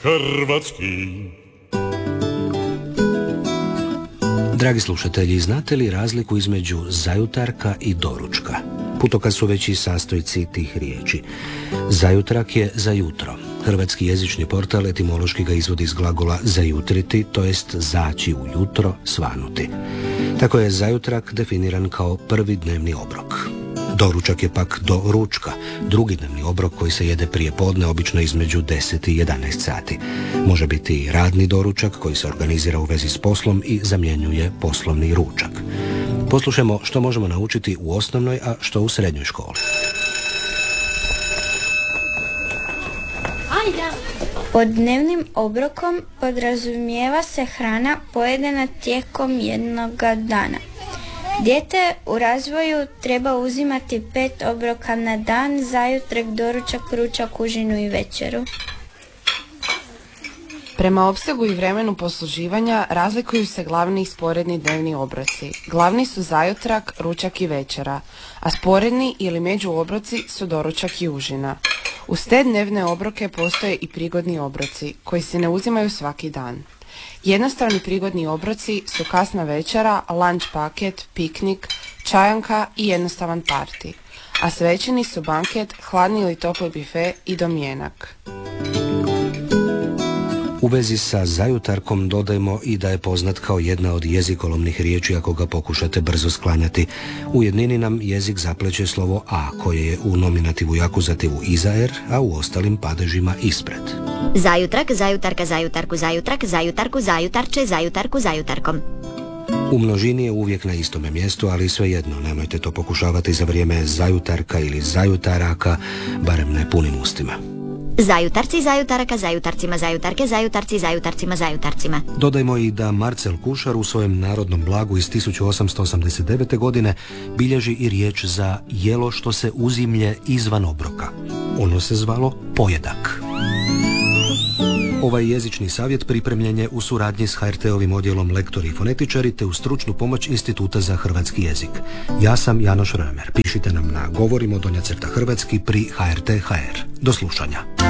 hrvatski. Dragi slušatelji, znate li razliku između zajutarka i doručka? Putokaz su već i sastojci tih riječi. Zajutrak je za jutro. Hrvatski jezični portal etimološki ga izvodi iz glagola zajutriti, to jest zaći u jutro, svanuti. Tako je zajutrak definiran kao prvi dnevni obrok. Doručak je pak do ručka, drugi dnevni obrok koji se jede prije podne, obično između 10 i 11 sati. Može biti i radni doručak koji se organizira u vezi s poslom i zamjenjuje poslovni ručak. Poslušajmo što možemo naučiti u osnovnoj, a što u srednjoj školi. Pod dnevnim obrokom podrazumijeva se hrana pojedena tijekom jednoga dana. Dijete u razvoju treba uzimati 5 obroka na dan, zajutrak, doručak, ručak, užinu i večeru. Prema opsegu i vremenu posluživanja razlikuju se glavni i sporedni dnevni obroci. Glavni su zajutrak, ručak i večera, a sporedni ili međuobroci su doručak i užina. Uz te dnevne obroke postoje i prigodni obroci, koji se ne uzimaju svaki dan. Jednostavni prigodni obroci su kasna večera, lunch paket, piknik, čajanka i jednostavan parti, a svećeni su banket, hladni ili topli bife i domjenak. U vezi sa zajutarkom dodajmo i da je poznat kao jedna od jezikolovnih riječi ako ga pokušate brzo sklanjati. U jednini nam jezik zapleće slovo a, koje je u nominativu i akuzativu iza r, a u ostalim padežima ispred. Zajutrak, zajutarka, zajutarku, zajutrak, zajutarku, zajutarče, zajutarku, zajutarkom. U množini je uvijek na istome mjestu, ali svejedno, nemojte to pokušavati za vrijeme zajutarka ili zajutaraka, barem ne punim ustima. Zajutarci, zajutaraka, zajutarcima, zajutarke, zajutarci, zajutarcima, zajutarcima. Dodajmo i da Marcel Kušar u svojem narodnom blagu iz 1889. godine bilježi i riječ za jelo što se uzimlje izvan obroka. Ono se zvalo pojedak. Ovaj jezični savjet pripremljen je u suradnji s HRT-ovim odjelom Lektori i fonetičari te uz stručnu pomoć Instituta za hrvatski jezik. Ja sam Janoš Römer. Pišite nam na govorimo _hrvatski pri HRT.hr. Do slušanja.